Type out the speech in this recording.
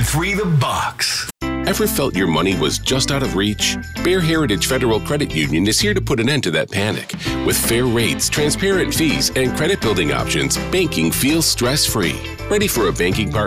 1013 The Box. Ever felt your money was just out of reach? Bear Heritage Federal Credit Union is here to put an end to that panic. With fair rates, transparent fees, and credit building options, banking feels stress-free. Ready for a banking partner